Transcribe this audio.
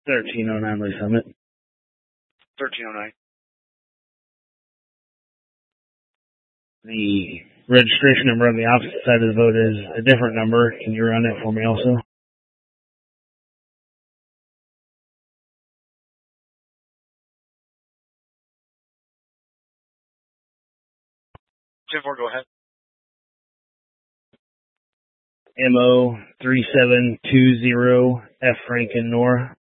1309 Lee Summit. 1309. The registration number on the opposite side of the boat is a different number. Can you run it for me also? Go ahead. MO 3720 F Franken Nora.